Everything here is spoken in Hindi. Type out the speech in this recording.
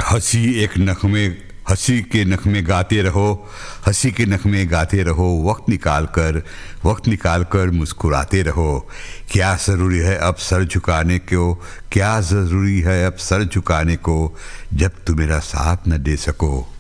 हंसी के नगमे गाते रहो, हंसी के नगमे गाते रहो, वक्त निकाल कर मुस्कुराते रहो। क्या ज़रूरी है अब सर झुकाने को, क्या ज़रूरी है अब सर झुकाने को, जब तू मेरा साथ न दे सको।